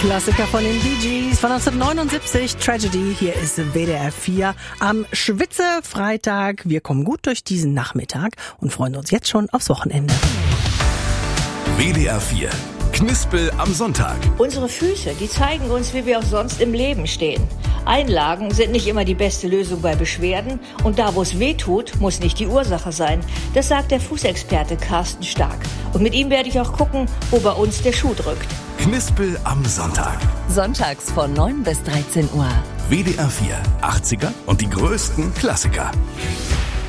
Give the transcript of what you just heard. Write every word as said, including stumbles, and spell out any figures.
Klassiker von den Bee Gees von neunzehnhundertneunundsiebzig, Tragedy. Hier ist W D R vier am Schwitze-Freitag. Wir kommen gut durch diesen Nachmittag und freuen uns jetzt schon aufs Wochenende. W D R vier, Knispel am Sonntag. Unsere Füße, die zeigen uns, wie wir auch sonst im Leben stehen. Einlagen sind nicht immer die beste Lösung bei Beschwerden und da, wo es weh tut, muss nicht die Ursache sein. Das sagt der Fußexperte Carsten Stark. Und mit ihm werde ich auch gucken, wo bei uns der Schuh drückt. Knispel am Sonntag. Sonntags von neun bis dreizehn Uhr. W D R vier, achtziger und die größten Klassiker.